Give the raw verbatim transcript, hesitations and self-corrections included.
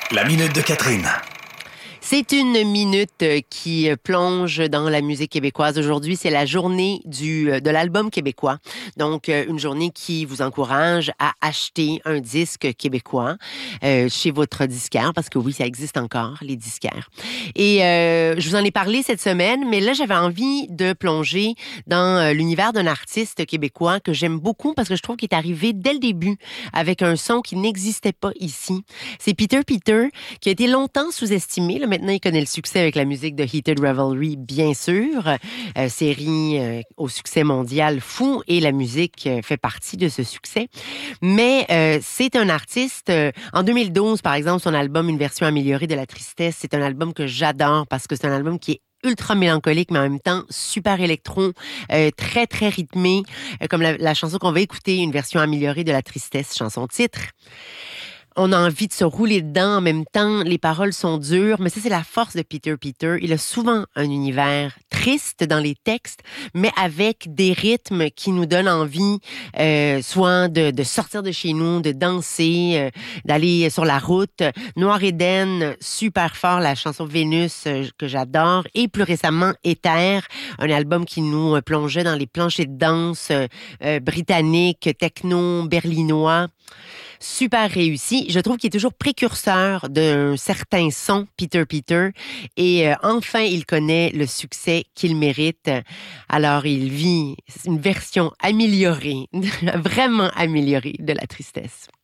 La minute de Catherine. C'est une minute qui plonge dans la musique québécoise. Aujourd'hui, c'est la journée du, de l'album québécois. Donc, une journée qui vous encourage à acheter un disque québécois euh, chez votre disquaire, parce que oui, ça existe encore, les disquaires. Et euh, je vous en ai parlé cette semaine, mais là, j'avais envie de plonger dans l'univers d'un artiste québécois que j'aime beaucoup parce que je trouve qu'il est arrivé dès le début avec un son qui n'existait pas ici. C'est Peter Peter, qui a été longtemps sous-estimé. Là, maintenant, il connaît le succès avec la musique de Heated Revelry, bien sûr. Euh, série euh, au succès mondial fou, et la musique euh, fait partie de ce succès. Mais euh, c'est un artiste... Euh, en deux mille douze, par exemple, son album Une version améliorée de la tristesse, c'est un album que j'adore parce que c'est un album qui est ultra mélancolique, mais en même temps super électro, euh, très, très rythmé, euh, comme la, la chanson qu'on va écouter, Une version améliorée de la tristesse, chanson titre. On a envie de se rouler dedans en même temps. Les paroles sont dures, mais ça, c'est la force de Peter Peter. Il a souvent un univers triste dans les textes, mais avec des rythmes qui nous donnent envie, euh, soit de, de sortir de chez nous, de danser, euh, d'aller sur la route. Noir Eden, super fort, la chanson Vénus, euh, que j'adore. Et plus récemment, Éther, un album qui nous plongeait dans les planchers de danse euh, euh, britanniques, techno, berlinois. Super réussi. Je trouve qu'il est toujours précurseur d'un certain son, Peter Peter. Et euh, enfin, il connaît le succès qu'il mérite. Alors, il vit une version améliorée, vraiment améliorée de la tristesse.